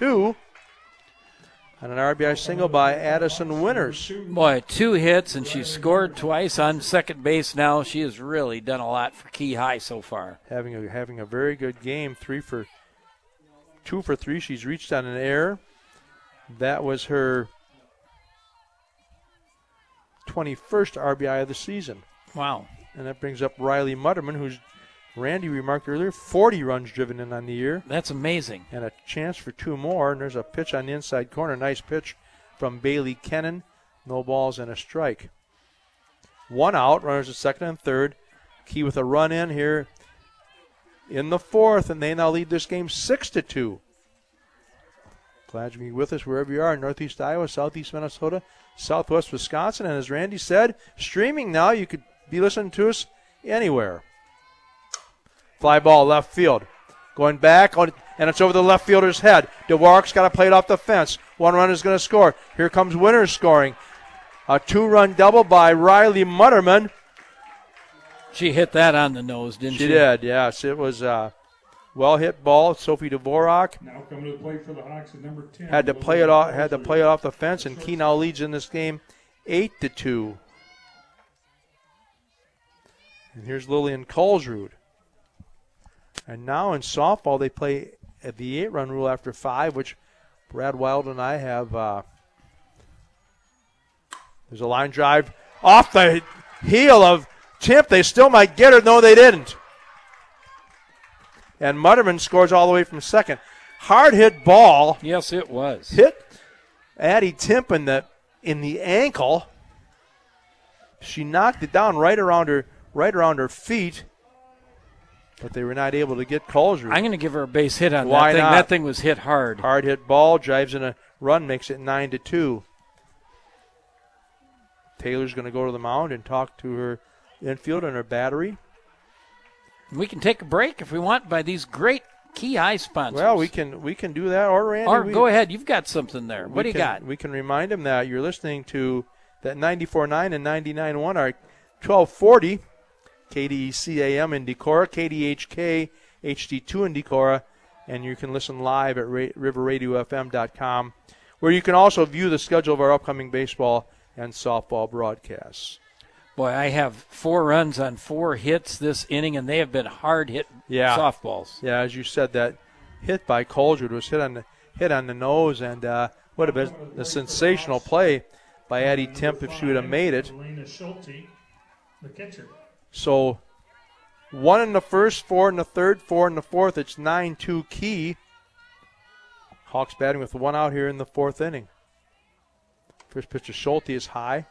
2. And an RBI single by Addison Winters. Boy, 2 hits, and she scored twice on second base now. She has really done a lot for Key High so far. Having a very good game. 2 for 3. She's reached on an error. That was her 21st RBI of the season. Wow. And that brings up Riley Mutterman, who's, Randy remarked earlier, 40 runs driven in on the year. That's amazing. And a chance for 2 more. And there's a pitch on the inside corner. Nice pitch from Bailey Kennan. No balls and a strike. 1 out. Runners at second and third. Key with a run in here in the 4th. And they now lead this game 6-2. Glad to be with us wherever you are in Northeast Iowa, Southeast Minnesota, Southwest Wisconsin. And as Randy said, streaming now. You could be listening to us anywhere. Fly ball left field. Going back, and it's over the left fielder's head. Dvorak's got to play it off the fence. 1 run is going to score. Here comes Winters scoring. A 2-run double by Riley Mutterman. She hit that on the nose, didn't she? She did, yes. It was a well-hit ball. Sophie Dvorak now coming to the plate for the Hawks at number 10. had to play it off the fence, and Key now leads in this game 8-2. And here's Lillian Colesrud. And now in softball, they play at the 8-run rule after 5, which Brad Wild and I have. There's a line drive off the heel of Timp. They still might get her. No, they didn't. And Mutterman scores all the way from second. Hard hit ball. Yes, it was. Hit Addie Timp in the ankle. She knocked it down right around her feet. But they were not able to get Colesrud. I'm going to give her a base hit on Why that thing. not? That thing was hit hard. Hard hit ball, drives in a run, makes it 9-2. Taylor's going to go to the mound and talk to her infield and her battery. We can take a break if we want by these great Key High sponsors. Well, we can do that. Or Randy, or go ahead. You've got something there. What do you got? We can remind them that you're listening to that 94.9 and 99.1 are 1240. KDEC AM in Decorah, KDHK HD2 in Decorah, and you can listen live at riverradiofm.com, where you can also view the schedule of our upcoming baseball and softball broadcasts. Boy, I have 4 runs on 4 hits this inning, and they have been hard-hit softballs. Yeah, as you said, that hit by Colesrud was hit on the nose, and would have been a sensational play by Addie Timp if she would have made it. Elena Schulte, the catcher. So 1 in the first, 4 in the third, 4 in the fourth. It's 9-2 Key. Hawks batting with 1 out here in the 4th inning. First pitch to Schulte is high.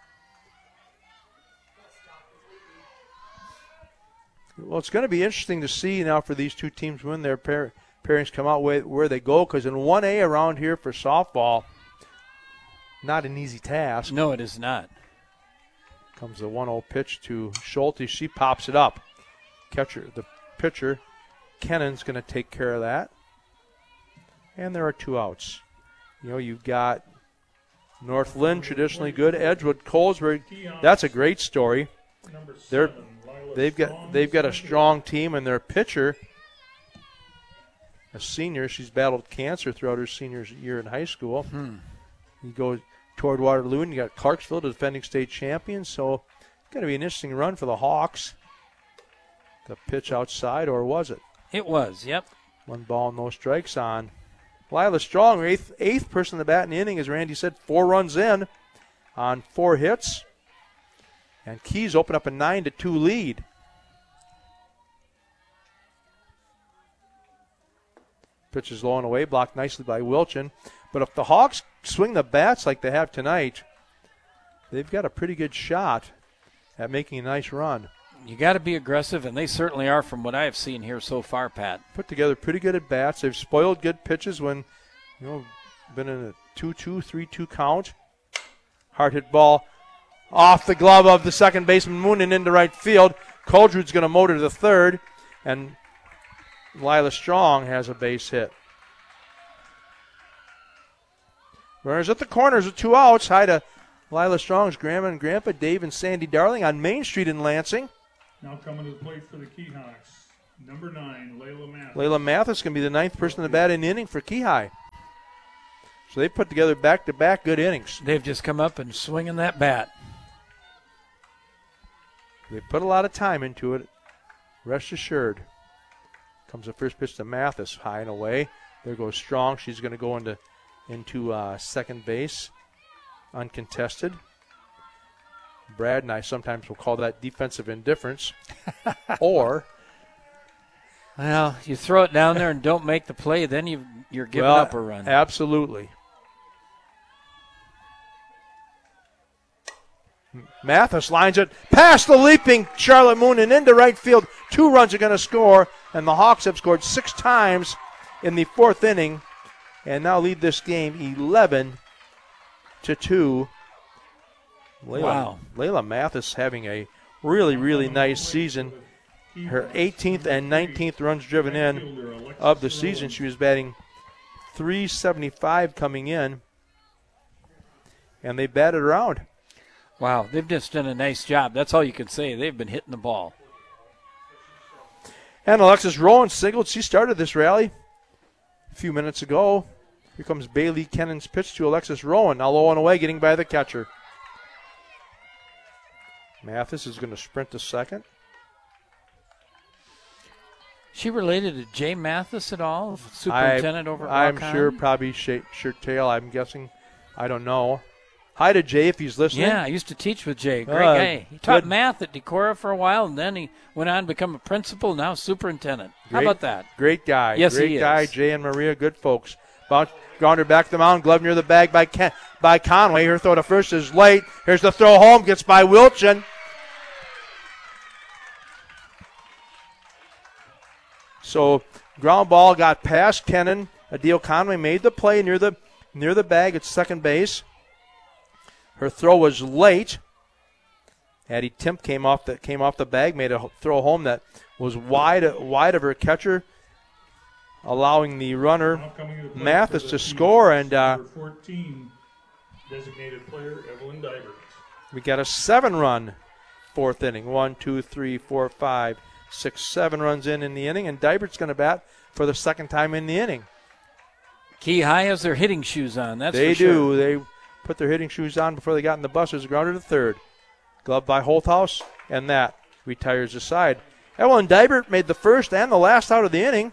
Well, it's going to be interesting to see now for these two teams when their pairings come out where they go, because in 1A around here for softball, not an easy task. No, it is not. Comes the 1-0 pitch to Schulte. She pops it up. The pitcher, Kennan's going to take care of that. And there are 2 outs. You've got North Lynn, traditionally good. Edgewood, Colesburg. That's a great story. They've got a strong team, and their pitcher, a senior, she's battled cancer throughout her senior year in high school. You go toward Waterloo, and you got Clarksville, the defending state champions. So it's going to be an interesting run for the Hawks. The pitch outside, or was it? It was, yep. 1 ball, no strikes on Lila Strong, eighth person to bat in the inning, as Randy said, 4 runs in on 4 hits. And Keys open up a 9-2 lead. Pitch is low and away, blocked nicely by Wilchin. But if the Hawks swing the bats like they have tonight, they've got a pretty good shot at making a nice run. You got to be aggressive, and they certainly are from what I have seen here so far, Pat. Put together pretty good at bats. They've spoiled good pitches when, been in a 2-2, 3-2 count. Hard hit ball off the glove of the second baseman Moonen into right field. Colesrud's going to motor to the third, and Lila Strong has a base hit. Runners at the corners with 2 outs. Hi to Lila Strong's grandma and grandpa, Dave and Sandy Darling, on Main Street in Lansing. Now coming to the plate for the Keyhawks, number 9, Layla Mathis. Layla Mathis can be the 9th person to bat in the inning for Key High. So they put together back-to-back good innings. They've just come up and swinging that bat. They put a lot of time into it. Rest assured. Comes the first pitch to Mathis, high and away. There goes Strong. She's going to go into second base, uncontested. Brad and I sometimes will call that defensive indifference. Or, Well, you throw it down there and don't make the play, then you're giving well, up a run. Absolutely. Mathis lines it past the leaping Charlotte Moon and into right field. 2 runs are going to score, and the Hawks have scored 6 times in the 4th inning and now lead this game 11-2. Layla Mathis having a really, really nice season. Her 18th and 19th runs driven in of the season. She was batting .375 coming in, and they batted around. Wow, they've just done a nice job. That's all you can say. They've been hitting the ball. And Alexis Rowan singled. She started this rally a few minutes ago. Here comes Bailey Kennon's pitch to Alexis Rowan. Now low and away, getting by the catcher. Mathis is going to sprint to second. She related to Jay Mathis at all? Superintendent over at I'm Rock sure, Island? probably shirt tail, I'm guessing. I don't know. Hi to Jay if he's listening. Yeah, I used to teach with Jay. Great guy. He taught good. math at Decorah for a while, and then he went on to become a principal, now superintendent. How about that? Great guy. Yes, Great he guy. is. Jay and Maria, good folks. Grounder back to the mound. Glove near the bag by Conway. Her throw to first is late. Here's the throw home. Gets by Wilchin. So ground ball got past Kennon. Adele Conway made the play near the bag at second base. Her throw was late. Addie Timp came off the bag, made a throw home that was wide of her catcher, allowing the runner Now coming to the plate Mathis for to the score. And number 14, designated player Evelyn Divert. we got a 7-run 4th inning. 1, 2, 3, 4, 5, 6, 7 runs in the inning, and Divert's going to bat for the second time in the inning. Key High has their hitting shoes on. That's They for sure. do. They put their hitting shoes on before they got in the buses. Grounder to third. Glove by Holthaus, and that retires the side. Evelyn Dibert made the first and the last out of the inning.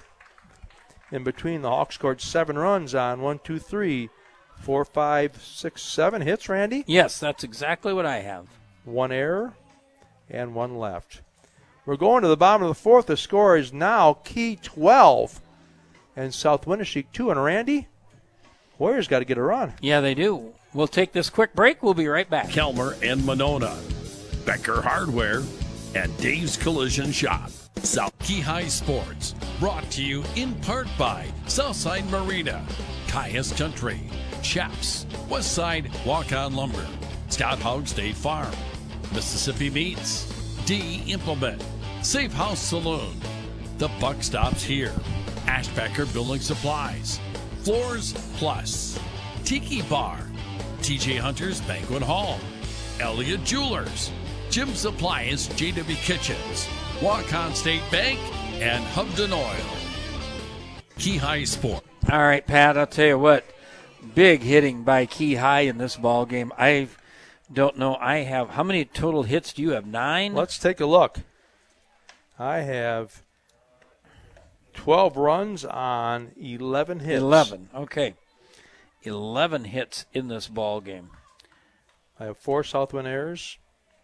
In between, the Hawks scored 7 runs on 1, 2, 3, 4, 5, 6, 7 hits, Randy. Yes, that's exactly what I have. 1 error and 1 left. We're going to the bottom of the 4th. The score is now Key 12 and South Winneshiek 2. And Randy, Warriors got to get a run. Yeah, they do. We'll take this quick break. We'll be right back. Kelmer and Monona, Becker Hardware, and Dave's Collision Shop. South Key High Sports, brought to you in part by Southside Marina, Caius Country, Chaps, Westside Walk-On Lumber, Scott Hogg State Farm, Mississippi Meats, D Implement, Safe House Saloon, The Buck Stops Here, Ashbacker Building Supplies, Floors Plus, Tiki Bar, TJ Hunter's Banquet Hall, Elliott Jewelers, Jim's Appliance JW Kitchens, Walk-On State Bank, and Hubden Oil. Key High Sport. All right, Pat, I'll tell you what. Big hitting by Key High in this ball game. I don't know. I have, how many total hits do you have? 9? Let's take a look. I have 12 runs on 11 hits. 11. Okay. 11 hits in this ball game. I have 4 Southwind errors.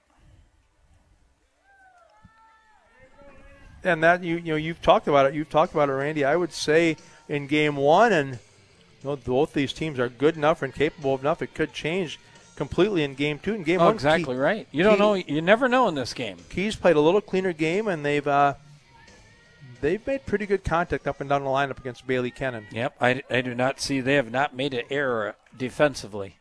And that you've talked about it. You've talked about it, Randy. I would say in game 1, and both these teams are good enough and capable enough. It could change completely in game 2. In game 1, exactly right. You don't know. You never know in this game. Keys played a little cleaner game, and they've made pretty good contact up and down the lineup against Bailey Kennon. Yep, I do not see. They have not made an error defensively.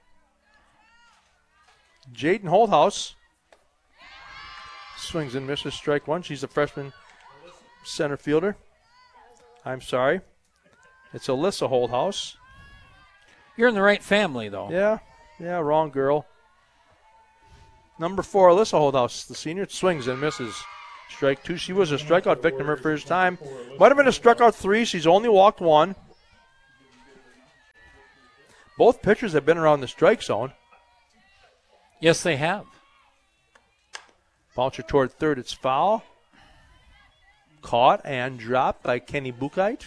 Jaden Holthaus swings and misses strike 1. She's a freshman center fielder. I'm sorry. It's Alyssa Holthaus. You're in the right family, though. Yeah, wrong girl. Number 4, Alyssa Holthaus, the senior, swings and misses. Strike 2. She was a strikeout victim her first time. Might have been a strikeout 3. She's only walked 1. Both pitchers have been around the strike zone. Yes, they have. Bouncer toward third. It's foul. Caught and dropped by Kenny Bukite.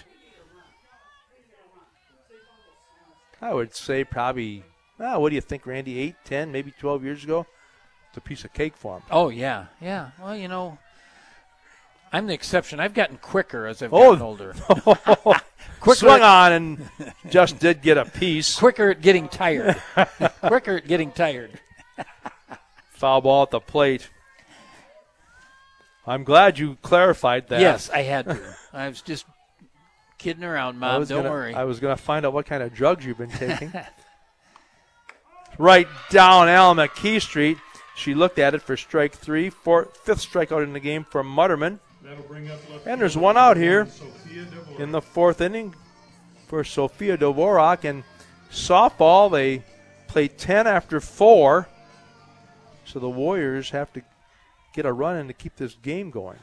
I would say probably, what do you think, Randy? 8, 10, maybe 12 years ago? It's a piece of cake for him. Oh, yeah. Yeah. Well, I'm the exception. I've gotten quicker as I've gotten older. Quicker swung on and just did get a piece. Quicker at getting tired. Quicker at getting tired. Foul ball at the plate. I'm glad you clarified that. Yes, I had to. I was just kidding around, Mom. Don't worry. I was going to find out what kind of drugs you've been taking. Right down Al McKee Street. She looked at it for strike 3. Fifth strikeout in the game for Mutterman. And there's one out here in the 4th inning for Sophia Dvorak. And softball, they play 10 after 4. So the Warriors have to get a run in to keep this game going.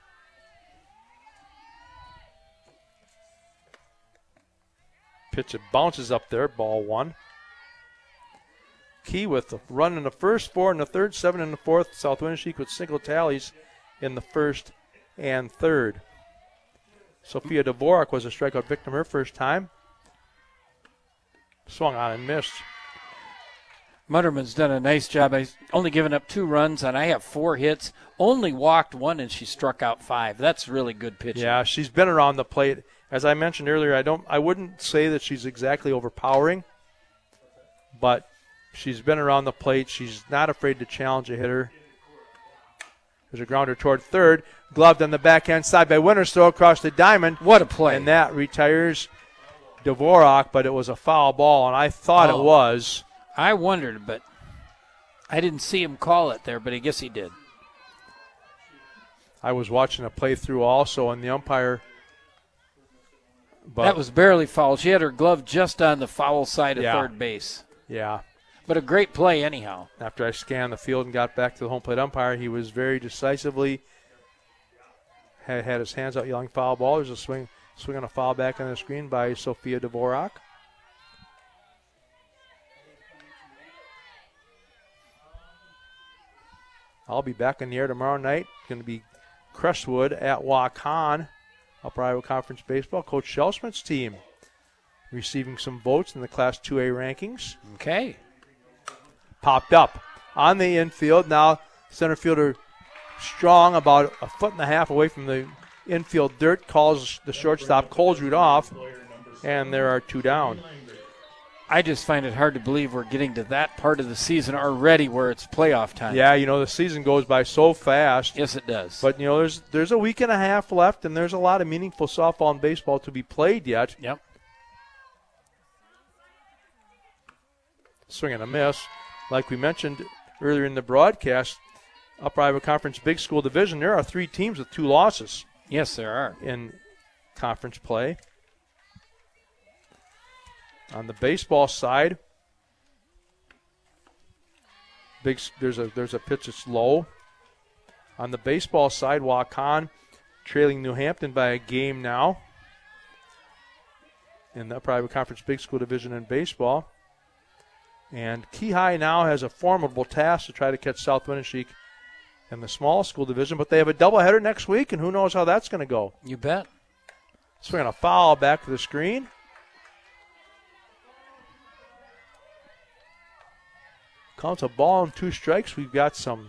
Pitch, it bounces up there, ball 1. Key with the run in the first, 4 in the third, 7 in the fourth. South Winneshiek with single tallies in the first and third. Sophia Dvorak was a strikeout victim her first time. Swung on and missed. Mutterman's done a nice job. He's only given up 2 runs, and I have 4 hits. Only walked 1, and she struck out 5. That's really good pitching. Yeah, she's been around the plate. As I mentioned earlier, I wouldn't say that she's exactly overpowering, but she's been around the plate. She's not afraid to challenge a hitter. There's a grounder toward third. Gloved on the backhand side by Winterslow across the diamond. What a play. And that retires Dvorak, but it was a foul ball, and I thought it was. I wondered, but I didn't see him call it there, but I guess he did. I was watching a playthrough also, and the umpire. That was barely foul. She had her glove just on the foul side of third base. Yeah. But a great play anyhow. After I scanned the field and got back to the home plate umpire, he was very decisively, had his hands out yelling foul ball. There's a swing on a foul back on the screen by Sophia Dvorak. I'll be back in the air tomorrow night. It's going to be Crestwood at Waukon, Upper Iowa Conference Baseball. Coach Shellsmith's team receiving some votes in the Class 2A rankings. Okay. Popped up on the infield. Now center fielder Strong, about 1.5 feet away from the infield dirt, calls the shortstop Coldrud off, and there are 2 down. I just find it hard to believe we're getting to that part of the season already where it's playoff time. Yeah, the season goes by so fast. Yes, it does. But, there's a week and a half left, and there's a lot of meaningful softball and baseball to be played yet. Yep. Swing and a miss. Like we mentioned earlier in the broadcast, Upper Iowa Conference Big School Division, there are 3 teams with 2 losses. Yes, there are. In conference play. On the baseball side, there's a pitch that's low. On the baseball side, Waukon trailing New Hampton by a game now in the Upper Iowa Conference Big School Division in baseball. And Key High now has a formidable task to try to catch South Winneshiek in the small school division, but they have a doubleheader next week, and who knows how that's going to go. You bet. Swing on a foul back to the screen. Counts a ball and 2 strikes. We've got some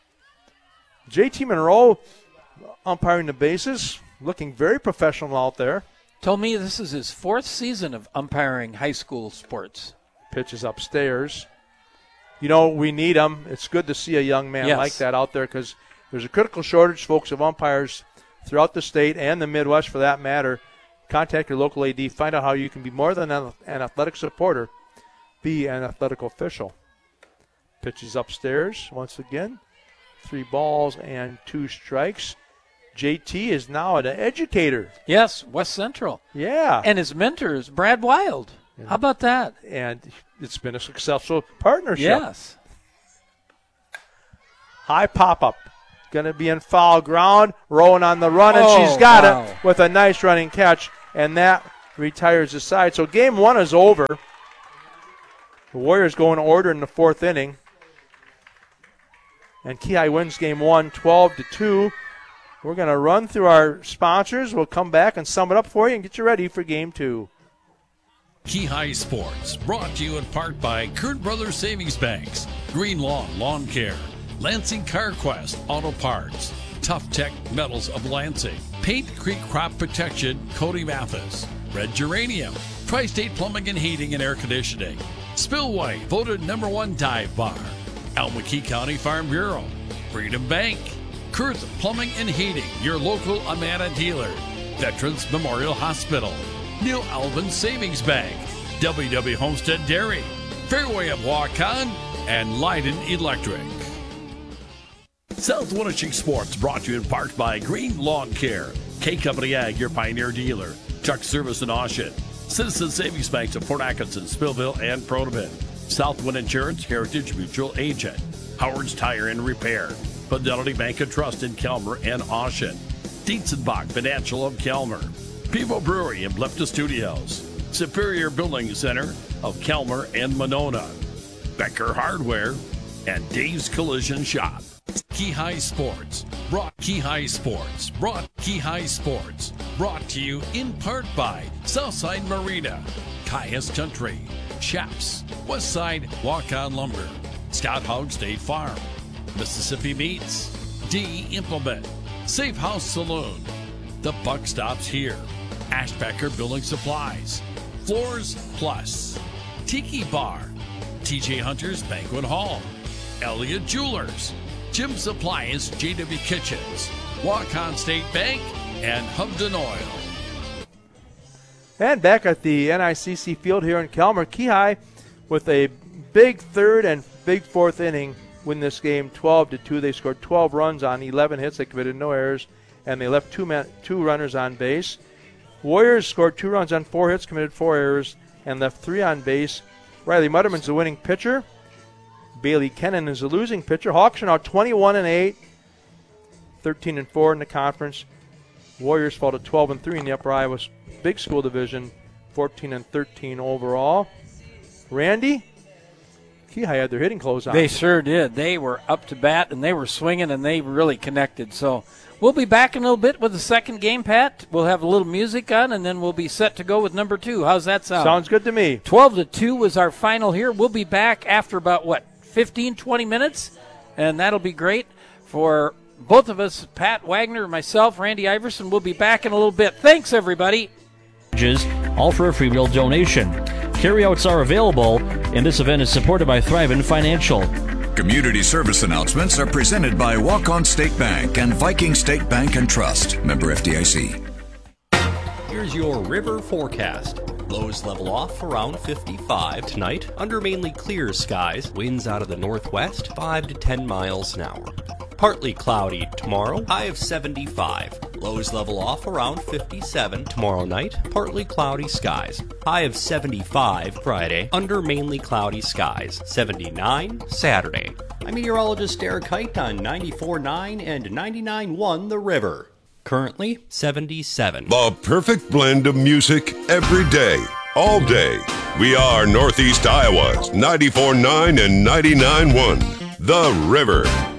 JT Monroe umpiring the bases, looking very professional out there. Told me this is his 4th season of umpiring high school sports. Pitches upstairs. We need him. It's good to see a young man like that out there because there's a critical shortage, folks, of umpires throughout the state and the Midwest for that matter. Contact your local AD. Find out how you can be more than an athletic supporter. Be an athletic official. Pitches upstairs once again. 3 balls and 2 strikes. JT is now an educator. Yes, West Central. Yeah. And his mentor is Brad Wild. How about that? And it's been a successful partnership. Yes. High pop-up. Going to be in foul ground. Rowan on the run, and she's got it with a nice running catch, and that retires the side. So game 1 is over. The Warriors go in order in the fourth inning. And Keyhigh wins game 1, 12-2. We're going to run through our sponsors. We'll come back and sum it up for you and get you ready for game 2. Keyhigh Sports, brought to you in part by Kurt Brothers Savings Banks, Green Lawn Lawn Care, Lansing CarQuest Auto Parts, Tough Tech Metals of Lansing, Paint Creek Crop Protection, Cody Mathis, Red Geranium, Tri-State Plumbing and Heating and Air Conditioning, Spillway, voted #1 dive bar, Albuquerque County Farm Bureau, Freedom Bank, Kurth Plumbing and Heating, your local Amana dealer, Veterans Memorial Hospital, New Alvin Savings Bank, WW Homestead Dairy, Fairway of Waukon, and Leiden Electric. South Winnipeg Sports brought to you in part by Green Lawn Care, K Company Ag, your pioneer dealer, Truck Service in Oshet, Citizen Savings Banks of Port Atkinson, Spillville, and Protoman, Southwind Insurance, Heritage Mutual Agent, Howard's Tire and Repair, Fidelity Bank and Trust in Kelmer and Oshet, Dietzenbach Financial of Kelmer, Pivo Brewery in Blepta Studios, Superior Building Center of Kelmer and Monona, Becker Hardware, and Dave's Collision Shop. Keyhigh Sports, brought Keyhigh Sports, brought to you in part by Southside Marina, Caius Country, Chaps, Westside Walk-On Lumber, Scott Hogg State Farm, Mississippi Meats, D Implement, Safe House Saloon, The Buck Stops Here, Ashbecker Building Supplies, Floors Plus, Tiki Bar, TJ Hunter's Banquet Hall, Elliott Jewelers, Jim's Appliance, JW Kitchens, Waukon State Bank, and Hubden Oil. And back at the NICC field here in Kelmer, Keyhigh with a big third and big fourth inning win this game 12-2. They scored 12 runs on 11 hits. They committed no errors, and they left two runners on base. Warriors scored 2 runs on 4 hits, committed 4 errors, and left 3 on base. Riley Mutterman's the winning pitcher. Bailey Kennan is the losing pitcher. Hawks are now 21-8, 13-4 in the conference. Warriors fall to 12-3 in the Upper Iowa Big School Division, 14-13 overall. Randy, Keyhigh had their hitting close on. They sure did. They were up to bat, and they were swinging, and they really connected. So we'll be back in a little bit with the second game, Pat. We'll have a little music on, and then we'll be set to go with number 2. How's that sound? Sounds good to me. 12-2 was our final here. We'll be back after about, 15, 20 minutes, and that'll be great for both of us, Pat Wagner, myself, Randy Iverson. We'll be back in a little bit. Thanks, everybody. All for a free will donation. Carryouts are available, and this event is supported by Thrivent Financial. Community service announcements are presented by Waukon State Bank and Viking State Bank and Trust. Member FDIC. Here's your river forecast. Lows level off around 55 tonight. Under mainly clear skies. Winds out of the northwest, 5 to 10 miles an hour. Partly cloudy tomorrow, high of 75. Lows level off around 57 tomorrow night. Partly cloudy skies, high of 75 Friday. Under mainly cloudy skies, 79 Saturday. I'm meteorologist Derek Height on 94.9 and 99.1 The River. Currently 77. The perfect blend of music every day, all day. We are Northeast Iowa's 94.9 and 99.1 The River.